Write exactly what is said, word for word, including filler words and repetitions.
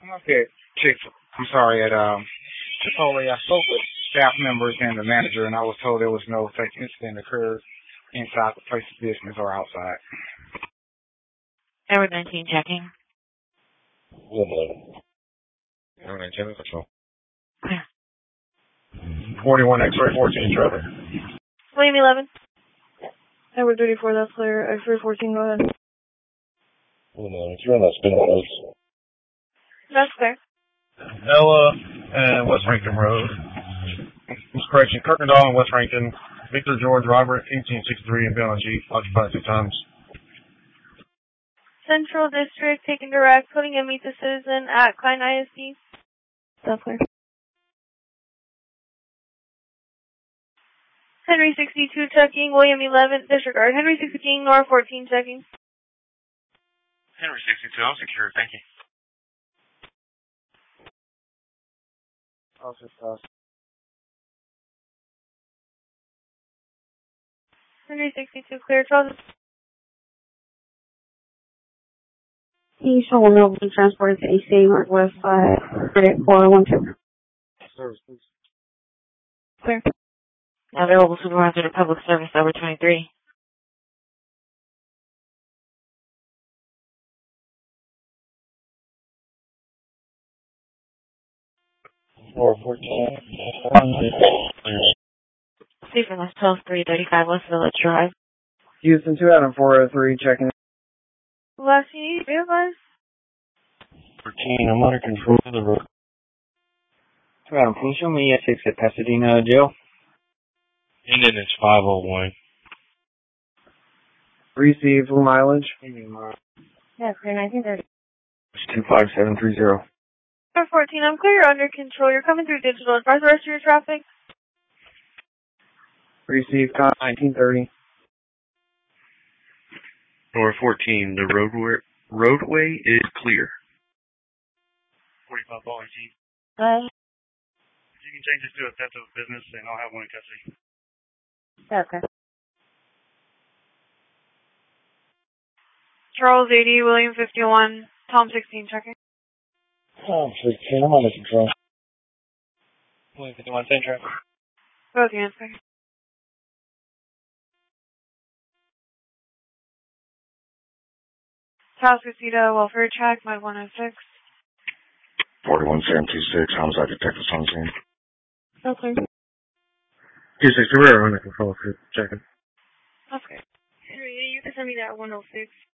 Okay, Chick. I'm sorry. At um, Chipotle, I spoke with staff members and the manager, and I was told there was no such incident occurred inside the place of business or outside. Edward nineteen checking. Edward nineteen control. Clear. forty-one X-ray fourteen traffic. William eleven. Edward thirty-four, that's clear. X-ray fourteen, go ahead. William if you're on that spin road. That's clear. Ella and West Rankin Road. Correction, Kirkendall and West Rankin. Victor George Robert, eighteen sixty-three, and Bell and G, occupied two times. Central District, taken direct, putting in meet the citizen at Klein I S D. That's clear. Henry sixty-two checking, William eleven, disregard. Henry sixteen, Nora fourteen checking. Henry sixty-two, I'm secure, thank you. Officer Sauce. Henry sixty-two, clear. Charles. East will be transported to A C Northwest by four one two. Service, please. Clear. Available supervisor to public service over twenty-three. four fourteen. Stephen, that's twelve three thirty-five West Village Drive. Houston two Adam four oh three checking. Last you need, realize? fourteen, I'm under control of the road. two Adam, can you show me E S six at Pasadena Jail? And then it's five oh one. Receive full mileage. Yeah, clear, nineteen thirty. It's two five seven three zero. Number fourteen, I'm clear, you're under control. You're coming through digital. Advise the rest of your traffic. Receive nineteen thirty. Door fourteen, the roadway, roadway is clear. forty-five dollars, Chief. Uh, You can change this to a theft of business, and I'll have one in custody. okay. Charles eighty, William fifty-one, Tom sixteen, checking. Tom sixteen, I'm under control. William fifty-one, same traffic. Both hands, checking. Cascasita, welfare check, Med one oh six. forty-one seven two six, homicide detectives on scene. Okay. two sixty, we're under control, checking. That's good. Henry, you can send me that one oh six.